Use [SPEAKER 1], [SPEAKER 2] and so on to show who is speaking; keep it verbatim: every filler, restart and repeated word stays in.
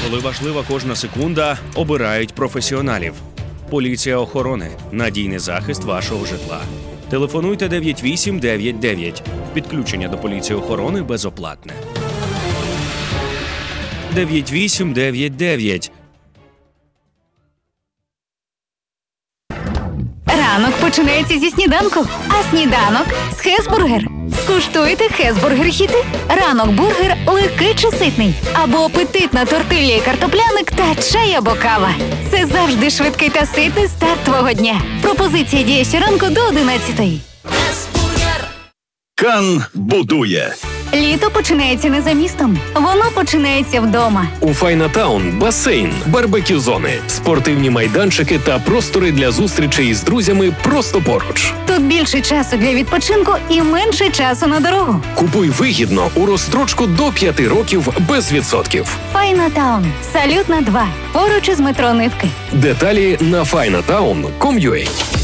[SPEAKER 1] Коли важлива кожна секунда, обирають професіоналів. Поліція охорони – надійний захист вашого житла. Телефонуйте дев'ять вісім дев'ять дев'ять. Підключення до поліції охорони безоплатне. дев'ять вісім дев'ять дев'ять.
[SPEAKER 2] Ранок починається зі сніданку, а сніданок – з Хесбургер. Скуштуйте Хесбургер-хіти. Ранок-бургер легкий чи ситний. Або апетитна тортилья і картопляник та чай або кава. Це завжди швидкий та ситний старт твого дня. Пропозиція діє щоранку до одинадцятої.
[SPEAKER 3] Кан будує.
[SPEAKER 2] Літо починається не за містом. Воно починається вдома.
[SPEAKER 4] У Файнатаун – басейн, барбекю-зони, спортивні майданчики та простори для зустрічей з друзями просто поруч.
[SPEAKER 2] Тут більше часу для відпочинку і менше часу на дорогу.
[SPEAKER 4] Купуй вигідно у розстрочку до п'яти років без відсотків.
[SPEAKER 2] Файнатаун. Салют на два. Поруч із метро Нивки.
[SPEAKER 4] Деталі на файнатаун крапка ком крапка ю а.